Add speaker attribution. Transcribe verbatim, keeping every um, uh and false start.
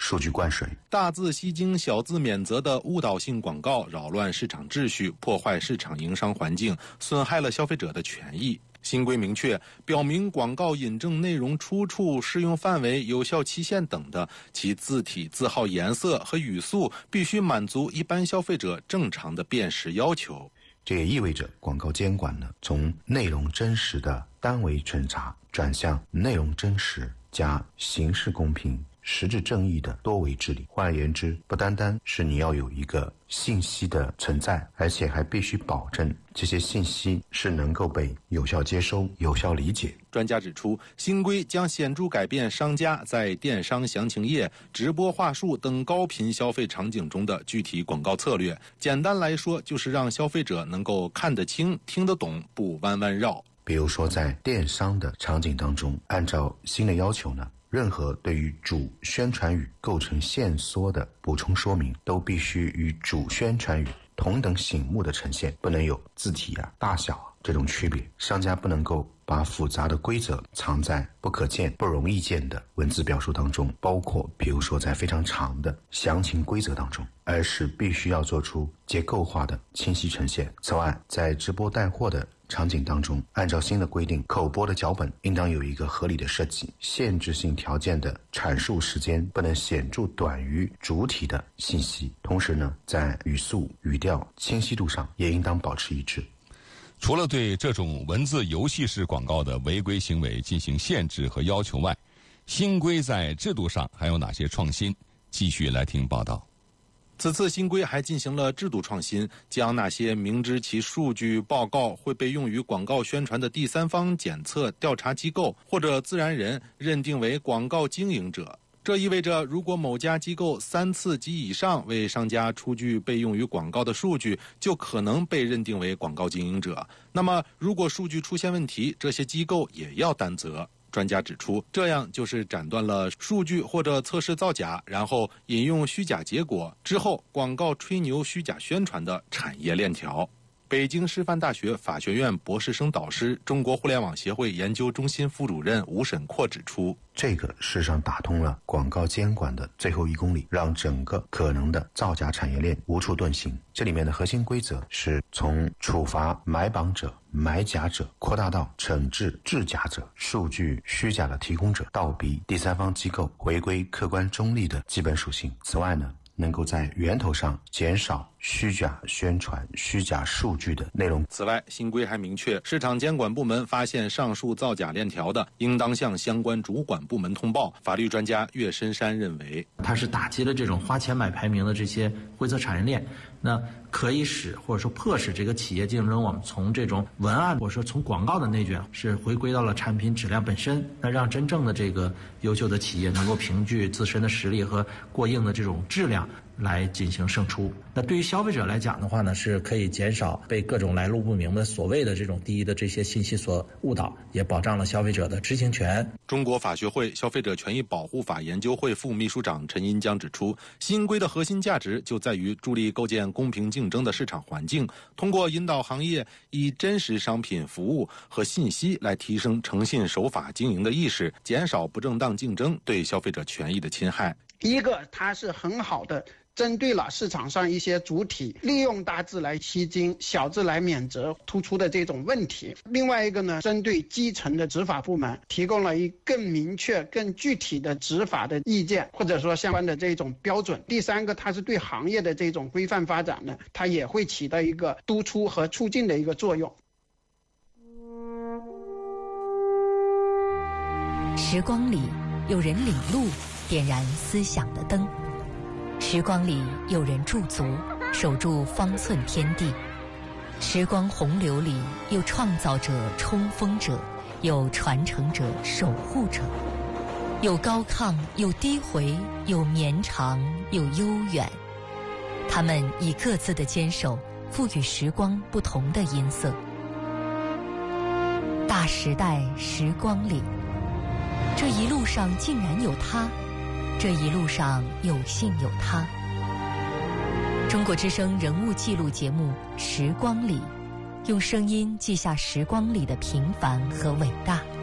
Speaker 1: 数据灌水。
Speaker 2: 大字吸睛、小字免责的误导性广告扰乱市场秩序，破坏市场营商环境，损害了消费者的权益。新规明确表明广告引证内容出处、适用范围、有效期限等的，其字体、字号颜色和语速必须满足一般消费者正常的辨识要求。
Speaker 1: 这也意味着广告监管呢，从内容真实的单维审查转向内容真实加形式公平、实质正义的多维治理。换而言之，不单单是你要有一个信息的存在，而且还必须保证这些信息是能够被有效接收、有效理解。
Speaker 2: 专家指出，新规将显著改变商家在电商详情页、直播话术等高频消费场景中的具体广告策略。简单来说，就是让消费者能够看得清、听得懂，不弯弯绕。
Speaker 1: 比如说，在电商的场景当中，按照新的要求呢，任何对于主宣传语构成限缩的补充说明，都必须与主宣传语同等醒目的呈现，不能有字体啊、大小啊这种区别。商家不能够把复杂的规则藏在不可见、不容易见的文字表述当中，包括比如说在非常长的详情规则当中，而是必须要做出结构化的清晰呈现。此外，在直播带货的场景当中，按照新的规定，口播的脚本应当有一个合理的设计，限制性条件的阐述时间不能显著短于主体的信息。同时呢，在语速、语调、清晰度上也应当保持一致。
Speaker 3: 除了对这种文字游戏式广告的违规行为进行限制和要求外，新规在制度上还有哪些创新？继续来听报道。
Speaker 2: 此次新规还进行了制度创新，将那些明知其数据报告会被用于广告宣传的第三方检测调查机构或者自然人认定为广告经营者。这意味着，如果某家机构三次及以上为商家出具被用于广告的数据，就可能被认定为广告经营者。那么，如果数据出现问题，这些机构也要担责。专家指出，这样就是斩断了数据或者测试造假，然后引用虚假结果之后广告吹牛虚假宣传的产业链条。北京师范大学法学院博士生导师、中国互联网协会研究中心副主任吴沈阔指出，
Speaker 1: 这个事实上打通了广告监管的最后一公里，让整个可能的造假产业链无处遁形。这里面的核心规则是从处罚买榜者、买假者扩大到惩治制假者、数据虚假的提供者，倒逼第三方机构回归客观中立的基本属性。此外呢，能够在源头上减少虚假宣传、虚假数据的内容。
Speaker 2: 此外，新规还明确，市场监管部门发现上述造假链条的，应当向相关主管部门通报。法律专家岳深山认为，
Speaker 4: 它是打击了这种花钱买排名的这些灰色产业链，那可以使或者说迫使这个企业竞争，我们从这种文案或者说从广告的内卷，是回归到了产品质量本身，那让真正的这个优秀的企业能够凭据自身的实力和过硬的这种质量来进行胜出。那对于消费者来讲的话呢，是可以减少被各种来路不明的所谓的这种低的这些信息所误导，也保障了消费者的知情权。
Speaker 2: 中国法学会消费者权益保护法研究会副秘书长陈银江指出，新规的核心价值就在于助力构建公平竞争的市场环境，通过引导行业以真实商品、服务和信息来提升诚信守法经营的意识，减少不正当竞争对消费者权益的侵害。
Speaker 5: 一个，它是很好的针对了市场上一些主体利用大字来吸睛、小字来免责突出的这种问题。另外一个呢，针对基层的执法部门提供了一更明确、更具体的执法的意见，或者说相关的这种标准。第三个，它是对行业的这种规范发展呢，它也会起到一个督促和促进的一个作用。
Speaker 6: 时光里有人领路，点燃思想的灯。时光里有人驻足，守住方寸天地。时光洪流里有创造者、冲锋者，有传承者、守护者，有高亢，有低回，有绵长，有悠远。他们以各自的坚守，赋予时光不同的音色。大时代时光里，这一路上竟然有他，这一路上有幸有他。中国之声人物记录节目《时光里》，用声音记下时光里的平凡和伟大。